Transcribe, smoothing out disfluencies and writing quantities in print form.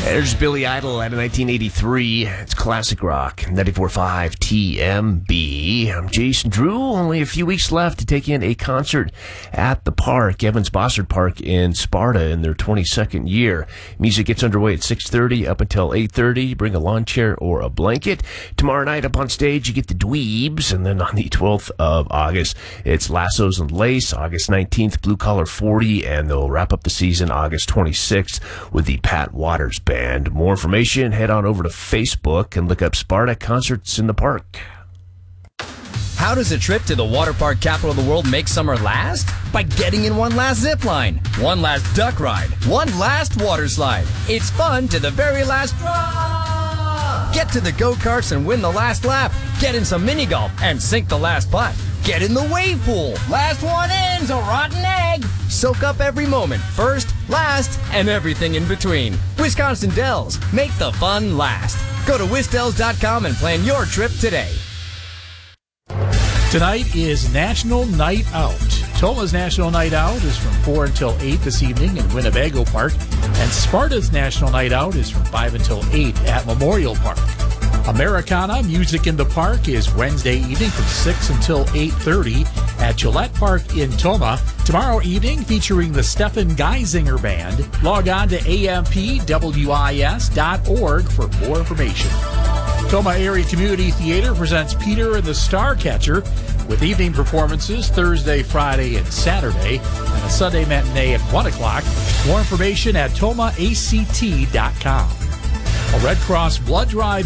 There's Billy Idol out of 1983. It's classic rock. 94.5 TMB. I'm Jason Drew. Only a few weeks left to take in a concert at the park, Evans Bossard Park in Sparta, in their 22nd year. Music gets underway at 6:30 up until 8:30. Bring a lawn chair or a blanket. Tomorrow night up on stage, you get the Dweebs. And then on the 12th of August, it's Lassos and Lace. August 19th, Blue Collar 40. And they'll wrap up the season August 26th with the Pat Waters Band. More information, head on over to Facebook and look up Sparta Concerts in the Park. How does a trip to the water park capital of the world make summer last? By getting in one last zip line, one last duck ride, one last water slide. It's fun to the very last drop. Get to the go-karts and win the last lap. Get in some mini golf and sink the last putt. Get in the wave pool. Last one in's a rotten egg. Soak up every moment, first, last, and everything in between. Wisconsin Dells, make the fun last. Go to wisdells.com and plan your trip today. Tonight is National Night Out. Toma's National Night Out is from 4 until 8 this evening in Winnebago Park, and Sparta's National Night Out is from 5 until 8 at Memorial Park. Americana Music in the Park is Wednesday evening from 6 until 8:30 at Gillette Park in Toma. Tomorrow evening featuring the Stephen Geisinger Band. Log on to ampwis.org for more information. Toma Area Community Theater presents Peter and the Starcatcher with evening performances Thursday, Friday, and Saturday, and a Sunday matinee at 1 o'clock. More information at tomaact.com. A Red Cross blood drive